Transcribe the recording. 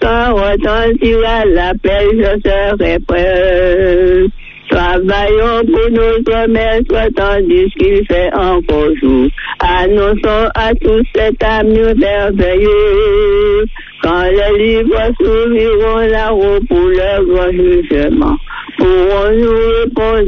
quand retentira l'appel, je serai prêt. Travaillons pour nos promesses, tandis qu'il fait encore jour. Annonçons à tous cet amour merveilleux. Quand les livres s'ouvriront là-haut pour leur grand jugement, pourrons-nous répondre